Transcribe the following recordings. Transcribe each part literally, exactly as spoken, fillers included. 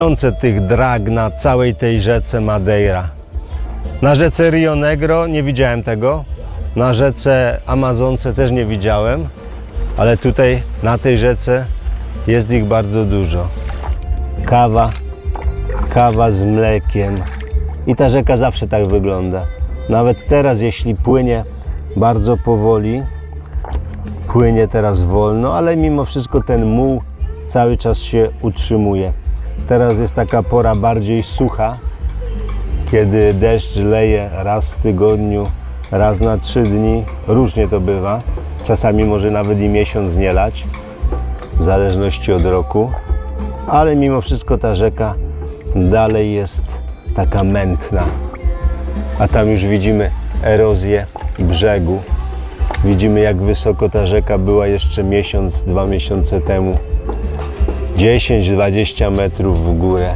Tysiące tych drag na całej tej rzece Madeira. Na rzece Rio Negro nie widziałem tego. Na rzece Amazonce też nie widziałem. Ale tutaj na tej rzece jest ich bardzo dużo. Kawa, kawa z mlekiem. I ta rzeka zawsze tak wygląda. Nawet teraz, jeśli płynie bardzo powoli, płynie teraz wolno, ale mimo wszystko ten muł cały czas się utrzymuje. Teraz jest taka pora bardziej sucha, kiedy deszcz leje raz w tygodniu, raz na trzy dni. Różnie to bywa. Czasami może nawet i miesiąc nie lać, w zależności od roku. Ale mimo wszystko ta rzeka dalej jest taka mętna. A tam już widzimy erozję brzegu. Widzimy, jak wysoko ta rzeka była jeszcze miesiąc, dwa miesiące temu. dziesięć dwadzieścia metrów w górę.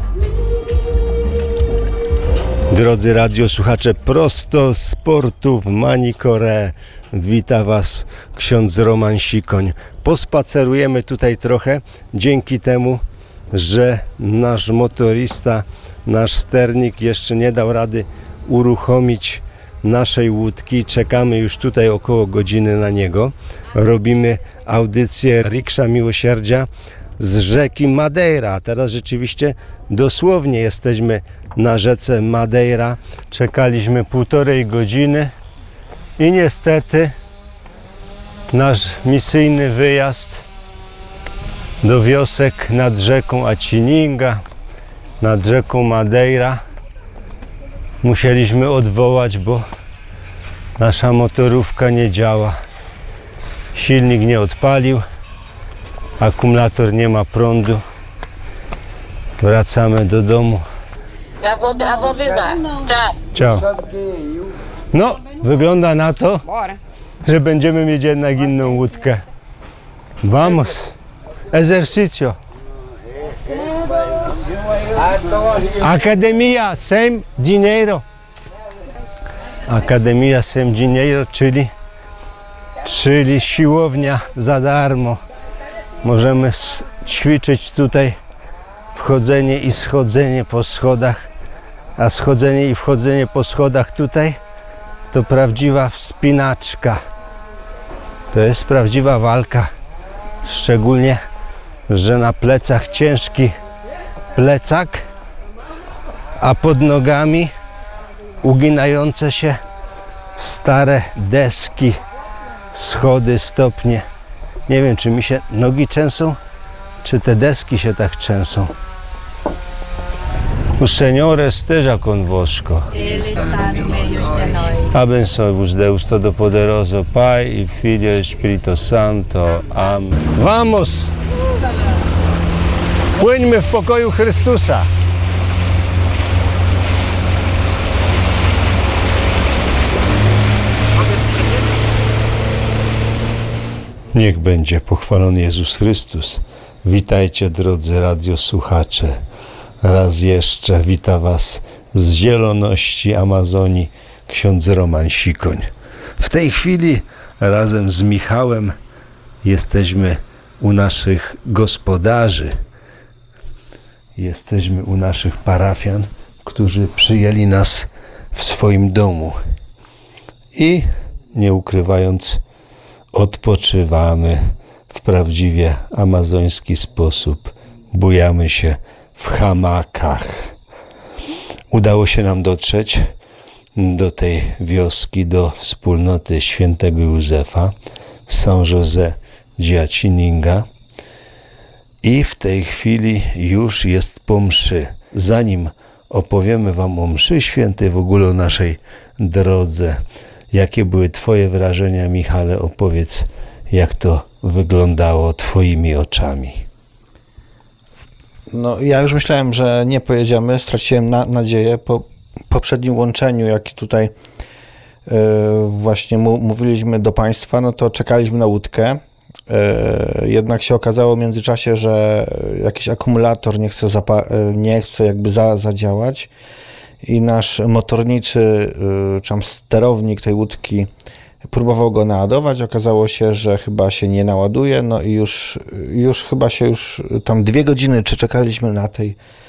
Drodzy radiosłuchacze, prosto z portu w Manicoré wita Was ksiądz Roman Sikoń. Pospacerujemy tutaj trochę, dzięki temu, że nasz motorista, nasz sternik jeszcze nie dał rady uruchomić naszej łódki. Czekamy już tutaj około godziny na niego. Robimy audycję Riksza Miłosierdzia z rzeki Madeira. Teraz rzeczywiście dosłownie jesteśmy na rzece Madeira. Czekaliśmy półtorej godziny i niestety nasz misyjny wyjazd do wiosek nad rzeką Atininga, nad rzeką Madeira musieliśmy odwołać, bo nasza motorówka nie działa. Silnik nie odpalił, akumulator nie ma prądu. Wracamy do domu. Ciao. No, wygląda na to, że będziemy mieć jednak inną łódkę. Vamos. Ejercicio. Academia sem dinheiro. Academia sem dinheiro, czyli, czyli siłownia za darmo. Możemy ćwiczyć tutaj wchodzenie i schodzenie po schodach, a schodzenie i wchodzenie po schodach tutaj to prawdziwa wspinaczka. To jest prawdziwa walka, szczególnie, że na plecach ciężki plecak, a pod nogami uginające się stare deski, schody, stopnie. Nie wiem, czy mi się nogi trzęsą, czy te deski się tak trzęsą. O Senhor esteja convosco. Ele está no meio de nós. Abençoe-vos Deus Todo-Poderoso, Pai e Filho e Espírito Santo. Amém. Vamos! Płyńmy w pokoju Chrystusa. Niech będzie pochwalony Jezus Chrystus. Witajcie, drodzy radiosłuchacze. Raz jeszcze wita Was z zieloności Amazonii ksiądz Roman Sikoń. W tej chwili razem z Michałem jesteśmy u naszych gospodarzy. Jesteśmy u naszych parafian, którzy przyjęli nas w swoim domu. I nie ukrywając, odpoczywamy w prawdziwie amazoński sposób. Bujamy się w hamakach. Udało się nam dotrzeć do tej wioski, do wspólnoty świętego Józefa, São José de Atininga. I w tej chwili już jest po mszy. Zanim opowiemy Wam o mszy świętej, w ogóle o naszej drodze, jakie były Twoje wrażenia, Michale? Opowiedz, jak to wyglądało Twoimi oczami. No, ja już myślałem, że nie pojedziemy, straciłem na, nadzieję po poprzednim łączeniu, jak tutaj yy, właśnie mu, mówiliśmy do Państwa, no to czekaliśmy na łódkę. Yy, jednak się okazało w międzyczasie, że jakiś akumulator nie chce, zapa- nie chce jakby za, zadziałać i nasz motorniczy, yy, czy tam sterownik tej łódki próbował go naładować, okazało się, że chyba się nie naładuje, no i już, już chyba się już tam dwie godziny czekaliśmy na tej